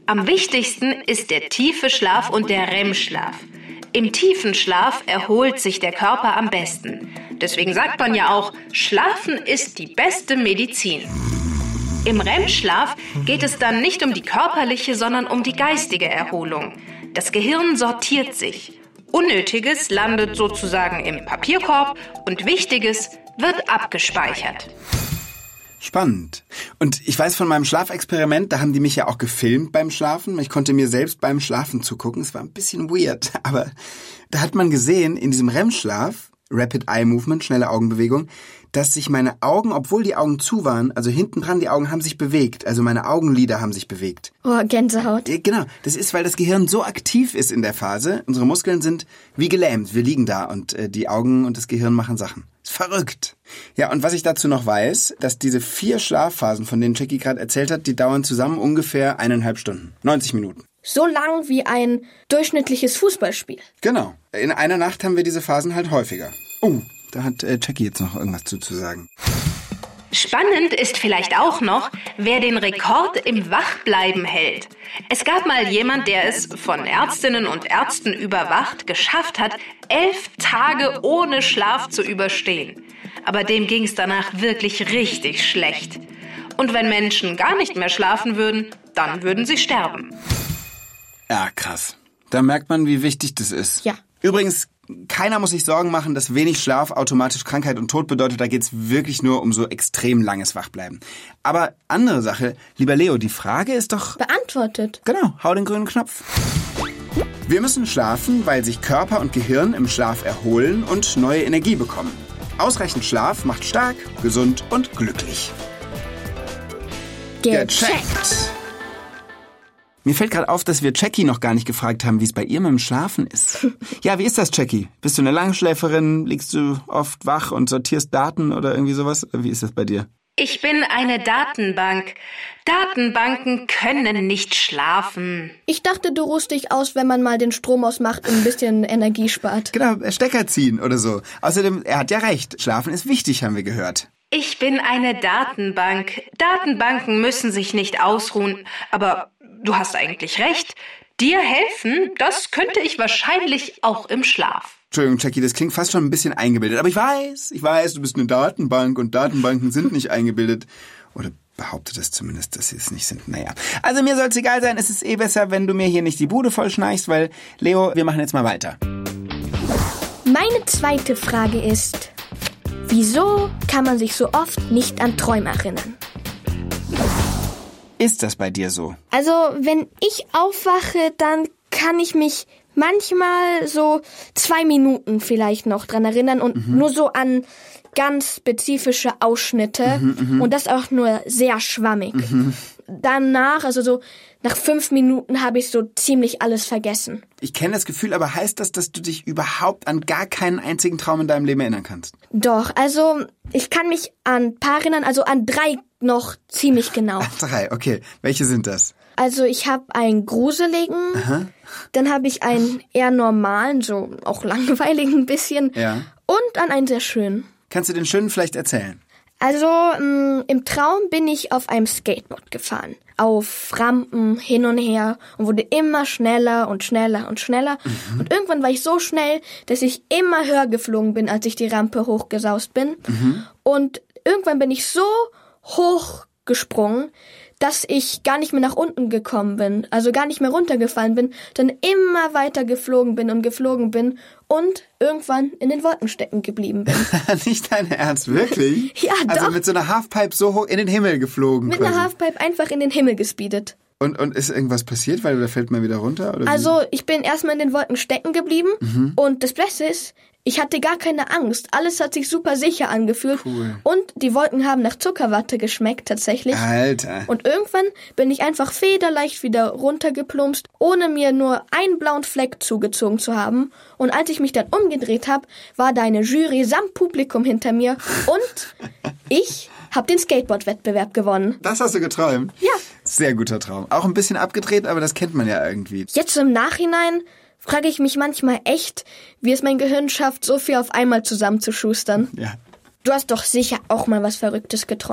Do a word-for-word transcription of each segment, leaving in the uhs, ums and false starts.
Am wichtigsten ist der tiefe Schlaf und der R E M-Schlaf. Im tiefen Schlaf erholt sich der Körper am besten. Deswegen sagt man ja auch, Schlafen ist die beste Medizin. Im R E M-Schlaf geht es dann nicht um die körperliche, sondern um die geistige Erholung. Das Gehirn sortiert sich. Unnötiges landet sozusagen im Papierkorb und Wichtiges wird abgespeichert. Spannend. Und ich weiß von meinem Schlafexperiment, da haben die mich ja auch gefilmt beim Schlafen. Ich konnte mir selbst beim Schlafen zugucken. Es war ein bisschen weird, aber da hat man gesehen, in diesem R E M-Schlaf, Rapid Eye Movement, schnelle Augenbewegung, dass sich meine Augen, obwohl die Augen zu waren, also hinten dran, die Augen haben sich bewegt. Also meine Augenlider haben sich bewegt. Oh, Gänsehaut. Genau, das ist, weil das Gehirn so aktiv ist in der Phase. Unsere Muskeln sind wie gelähmt. Wir liegen da und äh, die Augen und das Gehirn machen Sachen. Ist verrückt. Ja, und was ich dazu noch weiß, dass diese vier Schlafphasen, von denen Jackie gerade erzählt hat, die dauern zusammen ungefähr eineinhalb Stunden. neunzig Minuten. So lang wie ein durchschnittliches Fußballspiel. Genau. In einer Nacht haben wir diese Phasen halt häufiger. Oh, da hat äh, Jackie jetzt noch irgendwas zu, zu sagen. Spannend ist vielleicht auch noch, wer den Rekord im Wachbleiben hält. Es gab mal jemand, der es von Ärztinnen und Ärzten überwacht geschafft hat, elf Tage ohne Schlaf zu überstehen. Aber dem ging es danach wirklich richtig schlecht. Und wenn Menschen gar nicht mehr schlafen würden, dann würden sie sterben. Ja, krass. Da merkt man, wie wichtig das ist. Ja. Übrigens, keiner muss sich Sorgen machen, dass wenig Schlaf automatisch Krankheit und Tod bedeutet. Da geht's wirklich nur um so extrem langes Wachbleiben. Aber andere Sache, lieber Leo, die Frage ist doch... Beantwortet. Genau, hau den grünen Knopf. Wir müssen schlafen, weil sich Körper und Gehirn im Schlaf erholen und neue Energie bekommen. Ausreichend Schlaf macht stark, gesund und glücklich. Gecheckt. Mir fällt gerade auf, dass wir Jackie noch gar nicht gefragt haben, wie es bei ihr mit dem Schlafen ist. Ja, wie ist das, Jackie? Bist du eine Langschläferin? Liegst du oft wach und sortierst Daten oder irgendwie sowas? Wie ist das bei dir? Ich bin eine Datenbank. Datenbanken können nicht schlafen. Ich dachte, du ruhst dich aus, wenn man mal den Strom ausmacht und ein bisschen Energie spart. Genau, Stecker ziehen oder so. Außerdem, er hat ja recht. Schlafen ist wichtig, haben wir gehört. Ich bin eine Datenbank. Datenbanken müssen sich nicht ausruhen. Aber du hast eigentlich recht. Dir helfen, das könnte ich wahrscheinlich auch im Schlaf. Entschuldigung, Jackie, das klingt fast schon ein bisschen eingebildet. Aber ich weiß, ich weiß, du bist eine Datenbank und Datenbanken sind nicht eingebildet. Oder behauptet es zumindest, dass sie es nicht sind. Naja, also mir soll es egal sein. Es ist eh besser, wenn du mir hier nicht die Bude vollschnarchst, weil, Leo, wir machen jetzt mal weiter. Meine zweite Frage ist, wieso kann man sich so oft nicht an Träume erinnern? Ist das bei dir so? Also, wenn ich aufwache, dann kann ich mich manchmal so zwei Minuten vielleicht noch dran erinnern und mhm. nur so an ganz spezifische Ausschnitte mhm, und das auch nur sehr schwammig. Mhm. Danach, also so nach fünf Minuten habe ich so ziemlich alles vergessen. Ich kenne das Gefühl, aber heißt das, dass du dich überhaupt an gar keinen einzigen Traum in deinem Leben erinnern kannst? Doch, also ich kann mich an ein paar erinnern, also an drei noch ziemlich genau. Drei, okay. Welche sind das? Also ich habe einen gruseligen, Aha. dann habe ich einen eher normalen, so auch langweiligen ein bisschen ja. und an einen sehr schönen. Kannst du den schönen vielleicht erzählen? Also mh, im Traum bin ich auf einem Skateboard gefahren. Auf Rampen hin und her und wurde immer schneller und schneller und schneller. Mhm. Und irgendwann war ich so schnell, dass ich immer höher geflogen bin, als ich die Rampe hochgesaust bin. Mhm. Und irgendwann bin ich so hoch gesprungen, dass ich gar nicht mehr nach unten gekommen bin, also gar nicht mehr runtergefallen bin, dann immer weiter geflogen bin und geflogen bin und irgendwann in den Wolken stecken geblieben bin. Nicht dein Ernst, wirklich? Ja, doch. Also mit so einer Halfpipe so hoch in den Himmel geflogen Mit quasi. einer Halfpipe einfach in den Himmel gespeedet. Und, und ist irgendwas passiert, weil da fällt man wieder runter? Oder also ich bin erstmal in den Wolken stecken geblieben mhm. und das Beste ist, ich hatte gar keine Angst. Alles hat sich super sicher angefühlt. Cool. Und die Wolken haben nach Zuckerwatte geschmeckt, tatsächlich. Alter. Und irgendwann bin ich einfach federleicht wieder runtergeplumpst, ohne mir nur einen blauen Fleck zugezogen zu haben. Und als ich mich dann umgedreht habe, war da eine Jury samt Publikum hinter mir. Und ich habe den Skateboard-Wettbewerb gewonnen. Das hast du geträumt? Ja. Sehr guter Traum. Auch ein bisschen abgedreht, aber das kennt man ja irgendwie. Jetzt im Nachhinein frage ich mich manchmal echt, wie es mein Gehirn schafft, so viel auf einmal zusammenzuschustern. Ja. Du hast doch sicher auch mal was Verrücktes geträumt.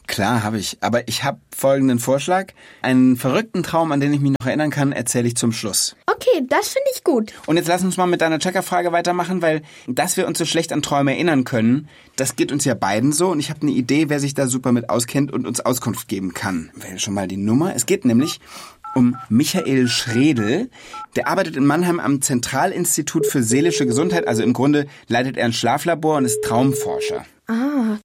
Klar, habe ich. Aber ich habe folgenden Vorschlag. Einen verrückten Traum, an den ich mich noch erinnern kann, erzähle ich zum Schluss. Okay, das finde ich gut. Und jetzt lass uns mal mit deiner Checkerfrage weitermachen, weil dass wir uns so schlecht an Träume erinnern können, das geht uns ja beiden so. Und ich habe eine Idee, wer sich da super mit auskennt und uns Auskunft geben kann. Wähle schon mal die Nummer. Es geht nämlich um Michael Schredl. Der arbeitet in Mannheim am Zentralinstitut für seelische Gesundheit. Also im Grunde leitet er ein Schlaflabor und ist Traumforscher. Ah.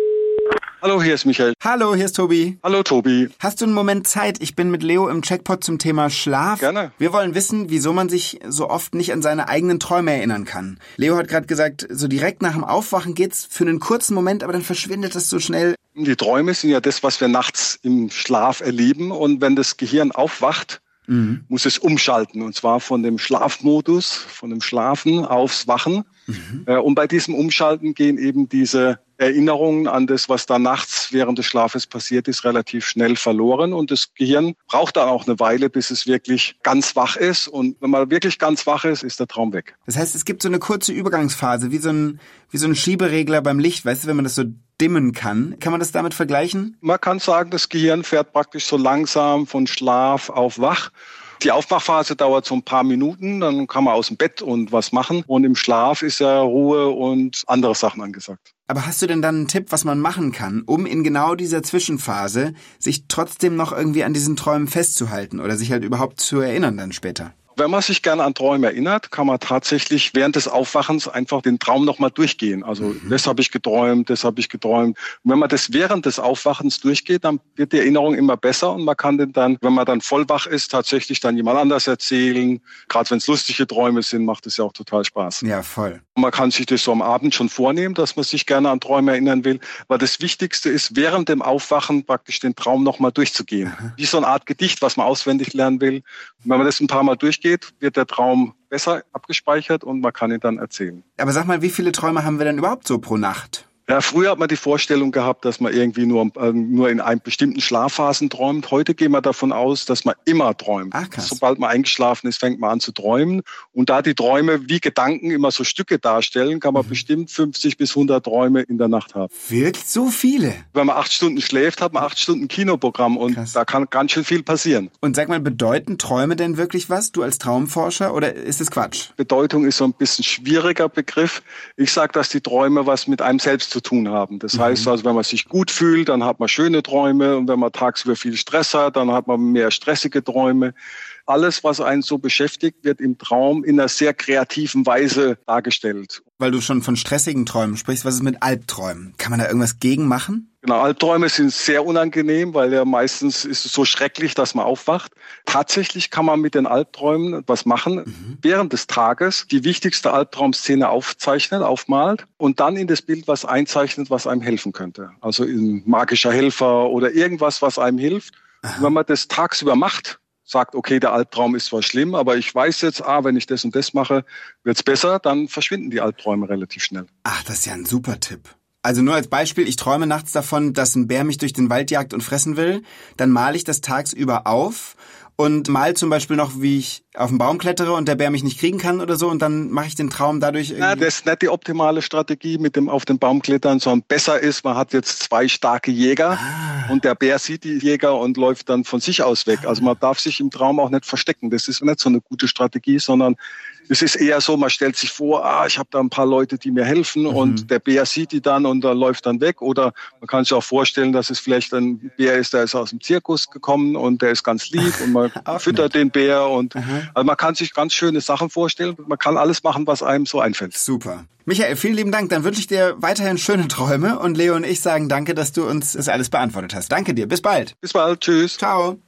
Hallo, hier ist Michael. Hallo, hier ist Tobi. Hallo, Tobi. Hast du einen Moment Zeit? Ich bin mit Leo im Checkpot zum Thema Schlaf. Gerne. Wir wollen wissen, wieso man sich so oft nicht an seine eigenen Träume erinnern kann. Leo hat gerade gesagt, so direkt nach dem Aufwachen geht's für einen kurzen Moment, aber dann verschwindet das so schnell. Die Träume sind ja das, was wir nachts im Schlaf erleben. Und wenn das Gehirn aufwacht, mhm. muss es umschalten. Und zwar von dem Schlafmodus, von dem Schlafen aufs Wachen. Mhm. Und bei diesem Umschalten gehen eben diese Erinnerungen an das, was da nachts während des Schlafes passiert ist, relativ schnell verloren. Und das Gehirn braucht dann auch eine Weile, bis es wirklich ganz wach ist. Und wenn man wirklich ganz wach ist, ist der Traum weg. Das heißt, es gibt so eine kurze Übergangsphase, wie so ein, wie so ein Schieberegler beim Licht. Weißt du, wenn man das so dimmen kann. Kann man das damit vergleichen? Man kann sagen, das Gehirn fährt praktisch so langsam von Schlaf auf wach. Die Aufwachphase dauert so ein paar Minuten, dann kann man aus dem Bett und was machen. Und im Schlaf ist ja Ruhe und andere Sachen angesagt. Aber hast du denn dann einen Tipp, was man machen kann, um in genau dieser Zwischenphase sich trotzdem noch irgendwie an diesen Träumen festzuhalten oder sich halt überhaupt zu erinnern dann später? Wenn man sich gerne an Träume erinnert, kann man tatsächlich während des Aufwachens einfach den Traum nochmal durchgehen. Also mhm. das habe ich geträumt, das habe ich geträumt. Und wenn man das während des Aufwachens durchgeht, dann wird die Erinnerung immer besser und man kann den dann, wenn man dann voll wach ist, tatsächlich dann jemand anders erzählen. Gerade wenn es lustige Träume sind, macht es ja auch total Spaß. Ja, voll. Und man kann sich das so am Abend schon vornehmen, dass man sich gerne an Träume erinnern will. Weil das Wichtigste ist, während dem Aufwachen praktisch den Traum nochmal durchzugehen. Mhm. Wie so eine Art Gedicht, was man auswendig lernen will. Und wenn man das ein paar Mal durchgeht, wird der Traum besser abgespeichert und man kann ihn dann erzählen. Aber sag mal, wie viele Träume haben wir denn überhaupt so pro Nacht? Ja, früher hat man die Vorstellung gehabt, dass man irgendwie nur, äh, nur in einem bestimmten Schlafphasen träumt. Heute gehen wir davon aus, dass man immer träumt. Ach, krass. Sobald man eingeschlafen ist, fängt man an zu träumen. Und da die Träume wie Gedanken immer so Stücke darstellen, kann man mhm. bestimmt fünfzig bis hundert Träume in der Nacht haben. Wirklich so viele? Wenn man acht Stunden schläft, hat man acht Stunden Kinoprogramm und krass. Da kann ganz schön viel passieren. Und sag mal, bedeuten Träume denn wirklich was, du als Traumforscher, oder ist das Quatsch? Bedeutung ist so ein bisschen schwieriger Begriff. Ich sage, dass die Träume was mit einem selbst zu tun haben. Das mhm. heißt also, wenn man sich gut fühlt, dann hat man schöne Träume und wenn man tagsüber viel Stress hat, dann hat man mehr stressige Träume. Alles, was einen so beschäftigt, wird im Traum in einer sehr kreativen Weise dargestellt. Weil du schon von stressigen Träumen sprichst, was ist mit Albträumen? Kann man da irgendwas gegen machen? Genau, Albträume sind sehr unangenehm, weil ja meistens ist es so schrecklich, dass man aufwacht. Tatsächlich kann man mit den Albträumen was machen. Mhm. Während des Tages die wichtigste Albtraumszene aufzeichnet, aufmalt und dann in das Bild was einzeichnet, was einem helfen könnte. Also ein magischer Helfer oder irgendwas, was einem hilft. Und wenn man das tagsüber macht, sagt, okay, der Albtraum ist zwar schlimm, aber ich weiß jetzt, ah, wenn ich das und das mache, wird's besser, dann verschwinden die Albträume relativ schnell. Ach, das ist ja ein super Tipp. Also nur als Beispiel, ich träume nachts davon, dass ein Bär mich durch den Wald jagt und fressen will, dann male ich das tagsüber auf und mal zum Beispiel noch, wie ich auf den Baum klettere und der Bär mich nicht kriegen kann oder so und dann mache ich den Traum dadurch irgendwie... Ja, das ist nicht die optimale Strategie mit dem auf den Baum klettern, sondern besser ist, man hat jetzt zwei starke Jäger ah. und der Bär sieht die Jäger und läuft dann von sich aus weg. Also man darf sich im Traum auch nicht verstecken. Das ist nicht so eine gute Strategie, sondern es ist eher so, man stellt sich vor, ah, ich habe da ein paar Leute, die mir helfen mhm. und der Bär sieht die dann und dann läuft dann weg. Oder man kann sich auch vorstellen, dass es vielleicht ein Bär ist, der ist aus dem Zirkus gekommen und der ist ganz lieb und man füttert nett. den Bär. Und mhm. also man kann sich ganz schöne Sachen vorstellen. Man kann alles machen, was einem so einfällt. Super. Michael, vielen lieben Dank. Dann wünsche ich dir weiterhin schöne Träume und Leo und ich sagen danke, dass du uns das alles beantwortet hast. Danke dir. Bis bald. Bis bald. Tschüss. Ciao.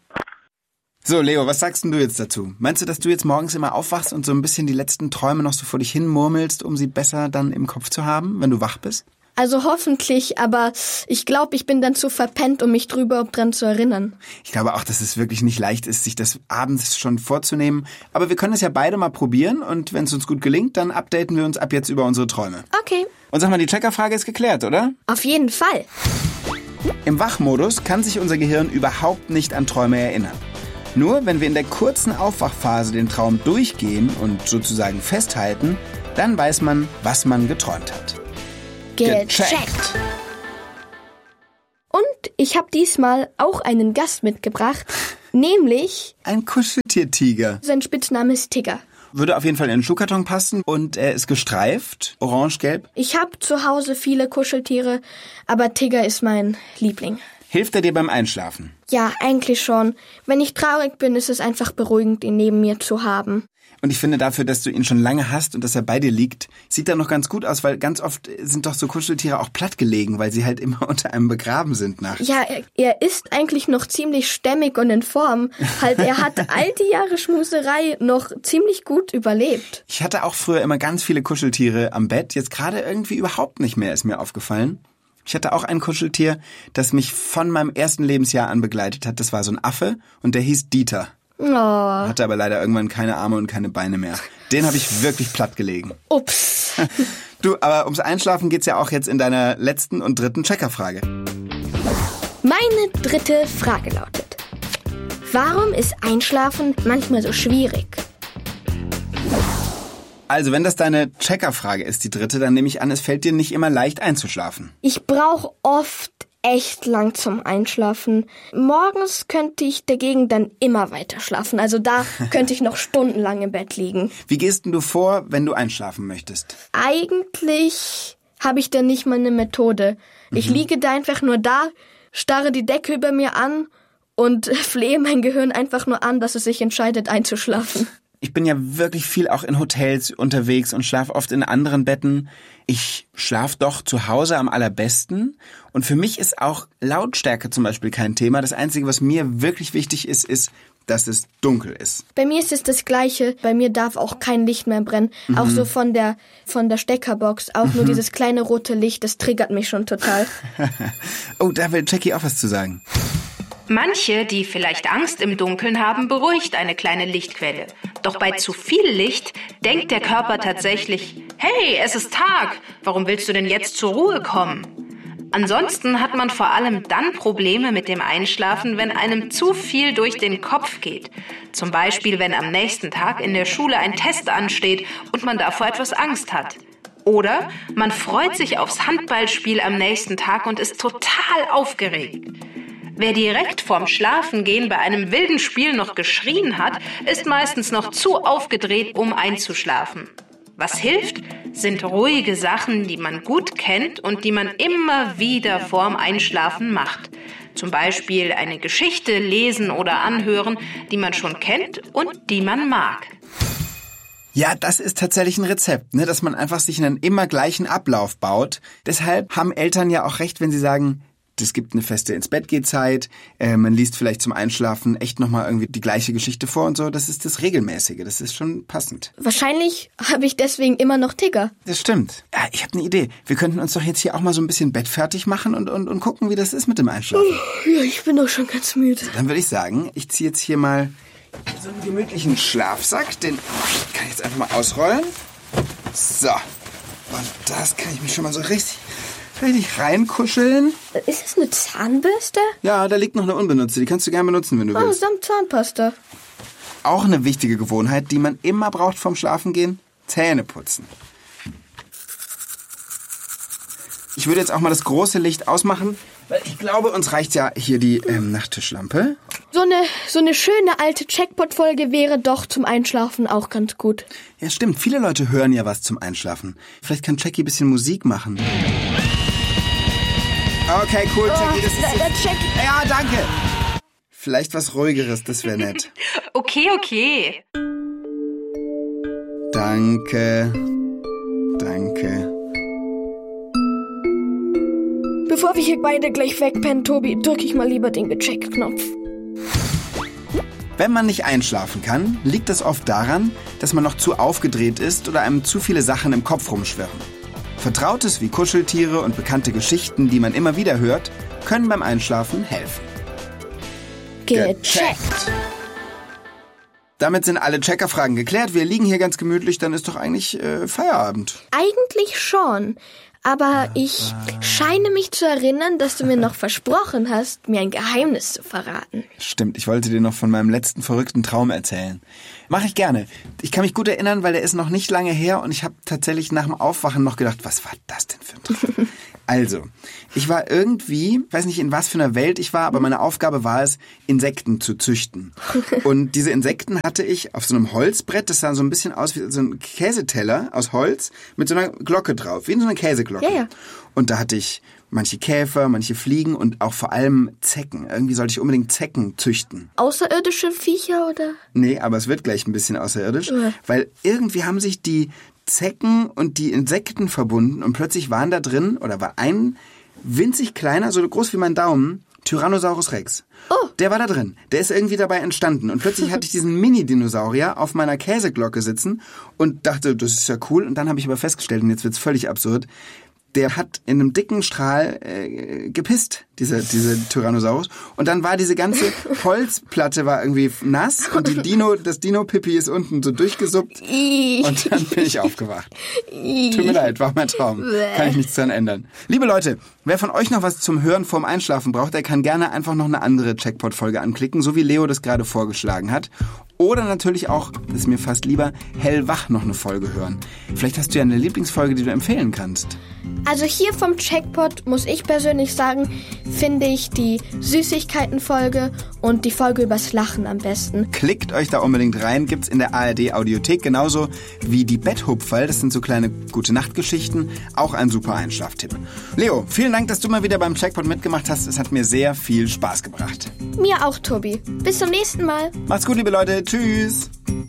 So, Leo, was sagst denn du jetzt dazu? Meinst du, dass du jetzt morgens immer aufwachst und so ein bisschen die letzten Träume noch so vor dich hin murmelst, um sie besser dann im Kopf zu haben, wenn du wach bist? Also hoffentlich, aber ich glaube, ich bin dann zu verpennt, um mich drüber dran zu erinnern. Ich glaube auch, dass es wirklich nicht leicht ist, sich das abends schon vorzunehmen. Aber wir können es ja beide mal probieren und wenn es uns gut gelingt, dann updaten wir uns ab jetzt über unsere Träume. Okay. Und sag mal, die Checkerfrage ist geklärt, oder? Auf jeden Fall. Im Wachmodus kann sich unser Gehirn überhaupt nicht an Träume erinnern. Nur wenn wir in der kurzen Aufwachphase den Traum durchgehen und sozusagen festhalten, dann weiß man, was man geträumt hat. Gecheckt. Und Ich habe diesmal auch einen Gast mitgebracht, nämlich ein Kuscheltier-Tiger. Sein Spitzname ist Tigger. Würde auf jeden Fall in den Schuhkarton passen und er ist gestreift, orange-gelb. Ich habe zu Hause viele Kuscheltiere, aber Tigger ist mein Liebling. Hilft er dir beim Einschlafen? Ja, eigentlich schon. Wenn ich traurig bin, ist es einfach beruhigend, ihn neben mir zu haben. Und ich finde dafür, dass du ihn schon lange hast und dass er bei dir liegt, sieht er noch ganz gut aus, weil ganz oft sind doch so Kuscheltiere auch platt gelegen, weil sie halt immer unter einem begraben sind nachts. Ja, er, er ist eigentlich noch ziemlich stämmig und in Form. Halt, er hat all die Jahre Schmuserei noch ziemlich gut überlebt. Ich hatte auch früher immer ganz viele Kuscheltiere am Bett, jetzt gerade irgendwie überhaupt nicht mehr, ist mir aufgefallen. Ich hatte auch ein Kuscheltier, das mich von meinem ersten Lebensjahr an begleitet hat. Das war so ein Affe und der hieß Dieter. Oh. Hatte aber leider irgendwann keine Arme und keine Beine mehr. Den habe ich wirklich platt gelegen. Ups. Du, aber ums Einschlafen geht's ja auch jetzt in deiner letzten und dritten Checkerfrage. Meine dritte Frage lautet: Warum ist Einschlafen manchmal so schwierig? Also, wenn das deine Checkerfrage ist, die dritte, dann nehme ich an, es fällt dir nicht immer leicht einzuschlafen. Ich brauche oft echt lang zum Einschlafen. Morgens könnte ich dagegen dann immer weiter schlafen. Also da könnte ich noch stundenlang im Bett liegen. Wie gehst denn du vor, wenn du einschlafen möchtest? Eigentlich habe ich da nicht mal eine Methode. Ich mhm. liege da einfach nur da, starre die Decke über mir an und flehe mein Gehirn einfach nur an, dass es sich entscheidet, einzuschlafen. Ich bin ja wirklich viel auch in Hotels unterwegs und schlafe oft in anderen Betten. Ich schlafe doch zu Hause am allerbesten. Und für mich ist auch Lautstärke zum Beispiel kein Thema. Das Einzige, was mir wirklich wichtig ist, ist, dass es dunkel ist. Bei mir ist es das Gleiche. Bei mir darf auch kein Licht mehr brennen. Mhm. Auch so von der von der Steckerbox. Auch mhm. nur dieses kleine rote Licht, das triggert mich schon total. Oh, da will Jackie auch was zu sagen. Manche, die vielleicht Angst im Dunkeln haben, beruhigt eine kleine Lichtquelle. Doch bei zu viel Licht denkt der Körper tatsächlich, hey, es ist Tag, warum willst du denn jetzt zur Ruhe kommen? Ansonsten hat man vor allem dann Probleme mit dem Einschlafen, wenn einem zu viel durch den Kopf geht. Zum Beispiel, wenn am nächsten Tag in der Schule ein Test ansteht und man davor etwas Angst hat. Oder man freut sich aufs Handballspiel am nächsten Tag und ist total aufgeregt. Wer direkt vorm Schlafengehen bei einem wilden Spiel noch geschrien hat, ist meistens noch zu aufgedreht, um einzuschlafen. Was hilft, sind ruhige Sachen, die man gut kennt und die man immer wieder vorm Einschlafen macht. Zum Beispiel eine Geschichte lesen oder anhören, die man schon kennt und die man mag. Ja, das ist tatsächlich ein Rezept, ne, dass man einfach sich einen immer gleichen Ablauf baut. Deshalb haben Eltern ja auch recht, wenn sie sagen, es gibt eine feste Ins-Bett-Geh-Zeit, äh, man liest vielleicht zum Einschlafen echt nochmal irgendwie die gleiche Geschichte vor und so. Das ist das Regelmäßige, das ist schon passend. Wahrscheinlich habe ich deswegen immer noch Tigger. Das stimmt. Ja, ich habe eine Idee. Wir könnten uns doch jetzt hier auch mal so ein bisschen Bett fertig machen und, und, und gucken, wie das ist mit dem Einschlafen. Oh, ja, ich bin doch schon ganz müde. Dann würde ich sagen, ich ziehe jetzt hier mal so einen gemütlichen Schlafsack. Den kann ich jetzt einfach mal ausrollen. So. Und das kann ich mich schon mal so richtig... richtig reinkuscheln. Ist das eine Zahnbürste? Ja, da liegt noch eine unbenutzte. Die kannst du gerne benutzen, wenn du oh, willst. Oh, samt Zahnpasta. Auch eine wichtige Gewohnheit, die man immer braucht vorm Schlafengehen: Zähne putzen. Ich würde jetzt auch mal das große Licht ausmachen, weil ich glaube, uns reicht ja hier die ähm, Nachttischlampe. So eine, so eine schöne alte Checkpot-Folge wäre doch zum Einschlafen auch ganz gut. Ja, stimmt. Viele Leute hören ja was zum Einschlafen. Vielleicht kann Jackie ein bisschen Musik machen. Okay, cool, Jackie, das ist... Der Check. Ja, danke. Vielleicht was Ruhigeres, das wäre nett. Okay, okay. Danke. Danke. Bevor wir hier beide gleich wegpennen, Tobi, drücke ich mal lieber den Gecheck-Knopf. Wenn man nicht einschlafen kann, liegt das oft daran, dass man noch zu aufgedreht ist oder einem zu viele Sachen im Kopf rumschwirren. Vertrautes wie Kuscheltiere und bekannte Geschichten, die man immer wieder hört, können beim Einschlafen helfen. Gecheckt. Damit sind alle Checkerfragen geklärt. Wir liegen hier ganz gemütlich, dann ist doch eigentlich äh, Feierabend. Eigentlich schon. Aber ich scheine mich zu erinnern, dass du mir noch versprochen hast, mir ein Geheimnis zu verraten. Stimmt, ich wollte dir noch von meinem letzten verrückten Traum erzählen. Mache ich gerne. Ich kann mich gut erinnern, weil der ist noch nicht lange her und ich habe tatsächlich nach dem Aufwachen noch gedacht, was war das denn für ein Traum? Also, ich war irgendwie, weiß nicht in was für einer Welt ich war, aber meine Aufgabe war es, Insekten zu züchten. Und diese Insekten hatte ich auf so einem Holzbrett, das sah so ein bisschen aus wie so ein Käseteller aus Holz mit so einer Glocke drauf, wie so eine Käseglocke. Ja, ja. Und da hatte ich manche Käfer, manche Fliegen und auch vor allem Zecken. Irgendwie sollte ich unbedingt Zecken züchten. Außerirdische Viecher, oder? Nee, aber es wird gleich ein bisschen außerirdisch, Ja. weil irgendwie haben sich die Zecken und die Insekten verbunden und plötzlich waren da drin, oder war ein winzig kleiner, so groß wie mein Daumen, Tyrannosaurus Rex. Oh. Der war da drin. Der ist irgendwie dabei entstanden. Und plötzlich hatte ich diesen Mini-Dinosaurier auf meiner Käseglocke sitzen und dachte, das ist ja cool. Und dann habe ich aber festgestellt, und jetzt wird's völlig absurd, der hat in einem dicken Strahl äh, gepisst, diese, diese Tyrannosaurus. Und dann war diese ganze Holzplatte war irgendwie nass und die Dino, das Dino-Pipi ist unten so durchgesuppt. Und dann bin ich aufgewacht. Tut mir leid, war mein Traum. Kann ich nichts dran ändern. Liebe Leute, wer von euch noch was zum Hören vorm Einschlafen braucht, der kann gerne einfach noch eine andere Checkpot-Folge anklicken, so wie Leo das gerade vorgeschlagen hat. Oder natürlich auch, das ist mir fast lieber, hellwach noch eine Folge hören. Vielleicht hast du ja eine Lieblingsfolge, die du empfehlen kannst. Also hier vom Checkpot muss ich persönlich sagen, finde ich die Süßigkeiten-Folge und die Folge übers Lachen am besten. Klickt euch da unbedingt rein, gibt's in der A R D-Audiothek, genauso wie die Betthupferl, das sind so kleine Gute-Nacht-Geschichten, auch ein super Einschlaftipp. Leo, vielen Dank, dass du mal wieder beim Checkpot mitgemacht hast, es hat mir sehr viel Spaß gebracht. Mir auch, Tobi. Bis zum nächsten Mal. Macht's gut, liebe Leute, tschüss!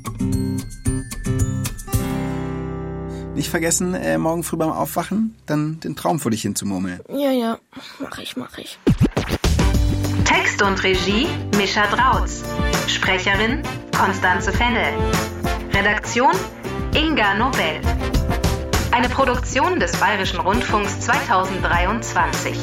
Nicht vergessen, äh, morgen früh beim Aufwachen, dann den Traum vor dich hinzumurmeln. Ja, ja, mach ich, mach ich. Text und Regie Mischa Drautz. Sprecherin Konstanze Fennel. Redaktion Inga Nobel. Eine Produktion des Bayerischen Rundfunks zweitausenddreiundzwanzig.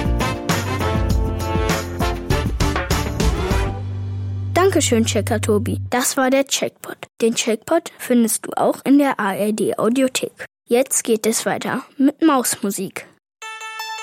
Dankeschön, Checker Tobi. Das war der Checkpot. Den Checkpot findest du auch in der A R D-Audiothek. Jetzt geht es weiter mit Mausmusik.